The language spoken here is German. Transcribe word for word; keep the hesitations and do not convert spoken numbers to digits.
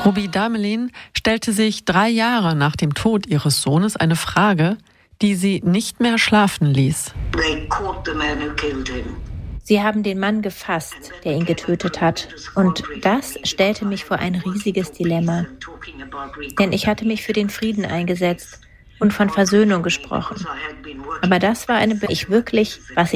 Ruby Damelin stellte sich drei Jahre nach dem Tod ihres Sohnes eine Frage, die sie nicht mehr schlafen ließ. Sie haben den Mann gefasst, der ihn getötet hat. Und das stellte mich vor ein riesiges Dilemma. Denn ich hatte mich für den Frieden eingesetzt und von Versöhnung gesprochen. Aber das war eine Be- ich wirklich, was